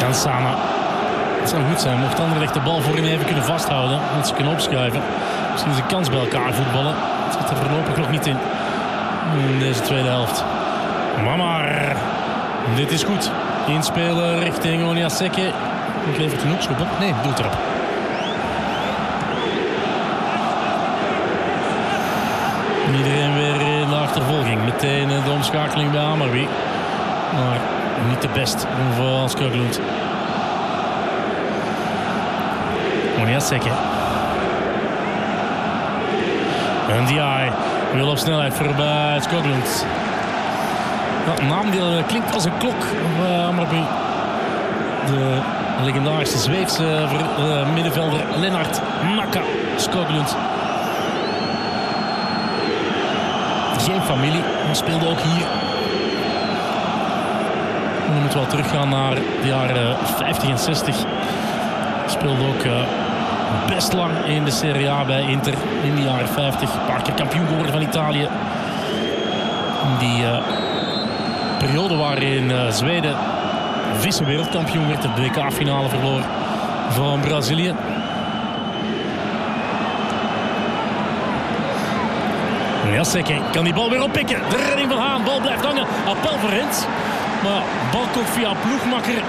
Dan Sana. Het zou goed zijn mocht Anderlecht de bal voorin even kunnen vasthouden. Dat ze kunnen opschuiven. Misschien is een kans bij elkaar voetballen. Het zit er voorlopig nog niet in deze tweede helft. Mamar. Dit is goed. Inspelen richting Oniaseke. Nog levert een hoekschop op. Nee, doeltrap. Iedereen weer in de achtervolging. Meteen de omschakeling bij Hammarby. Maar niet de best voor Skoglund. Oniaseke. En Ndiaye wil op snelheid voorbij Skoglund. Een naam die klinkt als een klok. Hammarby. De legendarische Zweedse middenvelder Lennart Nacka Skoglund. Geen familie, maar speelde ook hier. We moeten wel teruggaan naar de jaren 50 en 60. Speelde ook best lang in de Serie A bij Inter in de jaren 50. Een paar keer kampioen geworden van Italië. Die periode waarin Zweden vice-wereldkampioen werd, de WK-finale verloor van Brazilië. Oniaseke kan die bal weer oppikken. De redding van Haan, bal blijft hangen. Appel voor Hens. Maar bal komt via ploegmakker.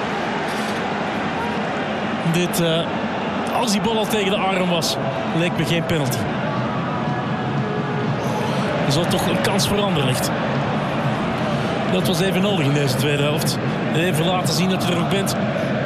Dit, als die bal al tegen de arm was, leek me geen penalty. Er zal toch een kans voor Anderlecht. Dat was even nodig in deze tweede helft. Even laten zien dat je er ook bent.